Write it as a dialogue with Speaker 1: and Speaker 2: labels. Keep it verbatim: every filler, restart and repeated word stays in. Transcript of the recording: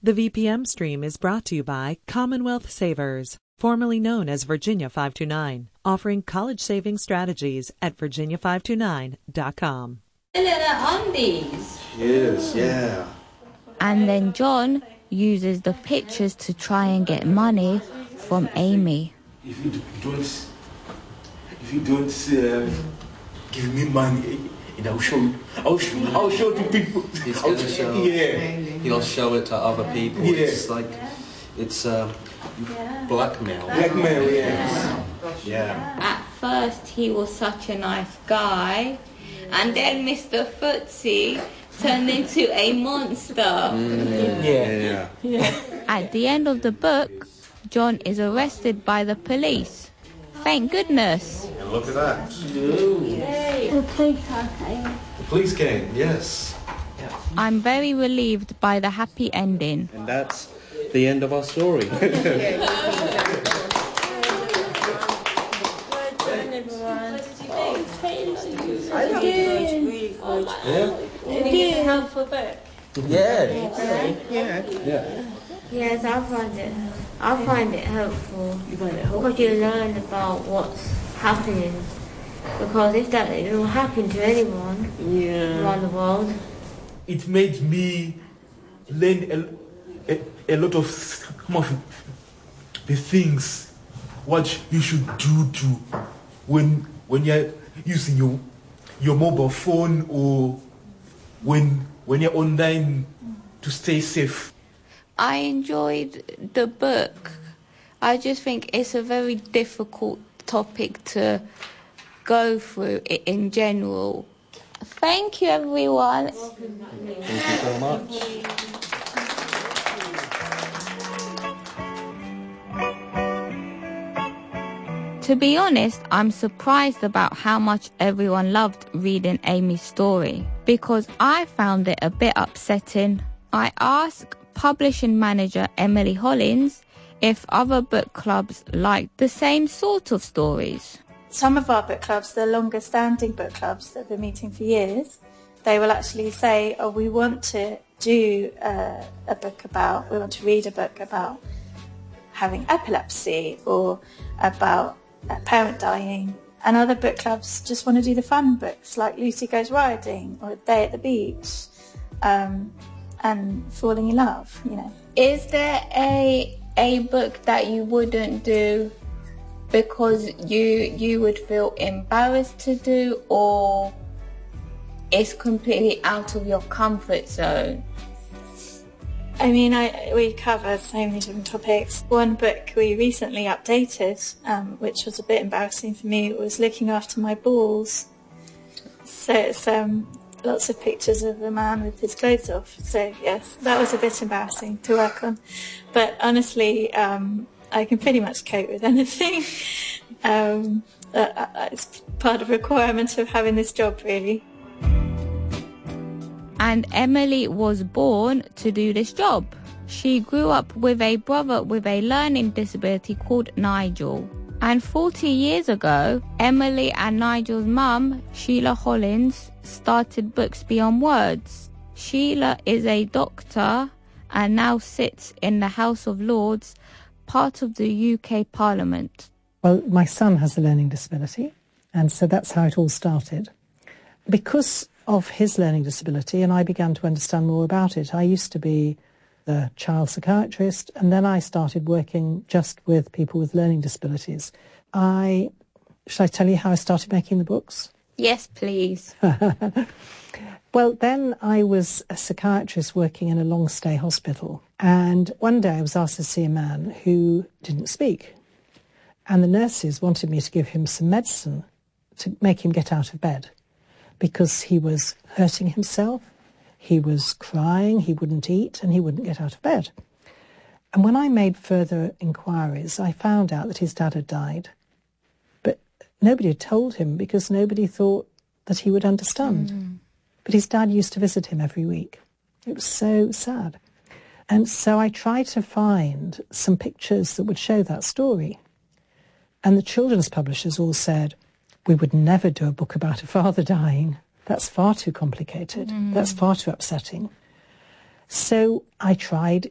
Speaker 1: The V P M stream is brought to you by Commonwealth Savers, formerly known as Virginia five two nine, offering college saving strategies at virginia five two nine dot com.
Speaker 2: Undies.
Speaker 3: Yes, yeah.
Speaker 4: And then John uses the pictures to try and get money from Amy.
Speaker 3: If you don't, if you don't uh, give me money, and I'll show you. I'll show, I'll show to people.
Speaker 5: He's going to show.
Speaker 3: Yeah.
Speaker 5: He'll show it to other people.
Speaker 3: Yeah.
Speaker 5: It's like, it's uh, blackmail.
Speaker 3: Blackmail, yes. Yeah.
Speaker 4: At first, he was such a nice guy, and then Mister Footsie turned into a monster.
Speaker 5: Mm.
Speaker 3: Yeah.
Speaker 5: Yeah.
Speaker 4: At the end of the book, John is arrested by the police. Thank goodness.
Speaker 3: And look at that.
Speaker 2: The police came.
Speaker 3: The police came, yes.
Speaker 4: I'm very relieved by the happy ending.
Speaker 5: And that's the end of our story.
Speaker 2: Did you have a book?
Speaker 5: Yeah.
Speaker 2: Yeah.
Speaker 5: Yeah.
Speaker 6: Yes, I find it. I find it helpful.
Speaker 2: You find it helpful?
Speaker 6: Because you learn about what's happening. Because if that it will happen to anyone
Speaker 2: Yeah.
Speaker 6: around the world.
Speaker 3: It made me learn a, a, a lot of some of the things what you should do to when when you're using your your mobile phone or when when you're online to stay safe.
Speaker 4: I enjoyed the book. I just think it's a very difficult topic to go through in general. Thank you, everyone.
Speaker 5: Thank you so much.
Speaker 4: To be honest, I'm surprised about how much everyone loved reading Amy's story, because I found it a bit upsetting. I asked publishing manager Emily Hollins if other book clubs liked the same sort of stories.
Speaker 7: Some of our book clubs, the longer standing book clubs that have been meeting for years, they will actually say, oh, we want to do uh, a book about, we want to read a book about having epilepsy or about a parent dying. And other book clubs just want to do the fun books like Lucy Goes Riding or A Day at the Beach um, and Falling in Love, you know.
Speaker 4: Is there a a book that you wouldn't do because you you would feel embarrassed to do, or it's completely out of your comfort zone?
Speaker 7: I mean, I, we cover so many different topics. One book we recently updated, um, which was a bit embarrassing for me, was Looking After My Balls. So it's um, lots of pictures of a man with his clothes off. So yes, that was a bit embarrassing to work on. But honestly, um, I can pretty much cope with anything. um, uh, it's part of the requirement of having this job, really.
Speaker 4: And Emily was born to do this job. She grew up with a brother with a learning disability called Nigel. And forty years ago, Emily and Nigel's mum, Sheila Hollins, started Books Beyond Words. Sheila is a doctor and now sits in the House of Lords, part of the U K Parliament.
Speaker 8: Well, my son has a learning disability, and so that's how it all started. Because of his learning disability, and I began to understand more about it. I used to be the child psychiatrist, and then I started working just with people with learning disabilities. I, should I tell you how I started making the books?
Speaker 4: Yes, please.
Speaker 8: Well, then I was a psychiatrist working in a long-stay hospital, and one day I was asked to see a man who didn't speak, and the nurses wanted me to give him some medicine to make him get out of bed, because he was hurting himself, he was crying, he wouldn't eat, and he wouldn't get out of bed. And when I made further inquiries, I found out that his dad had died. But nobody had told him because nobody thought that he would understand. Mm. But his dad used to visit him every week. It was so sad. And so I tried to find some pictures that would show that story. And the children's publishers all said, we would never do a book about a father dying. That's far too complicated. Mm. That's far too upsetting. So I tried